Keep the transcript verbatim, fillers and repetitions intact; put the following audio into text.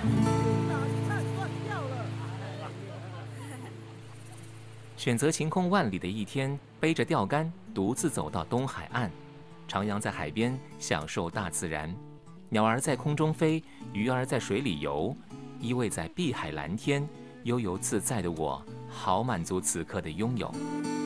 选择晴空万里的一天，背着钓竿，独自走到东海岸，徜徉在海边，享受大自然。鸟儿在空中飞，鱼儿在水里游，依偎在碧海蓝天，悠游自在的我，好满足此刻的拥有。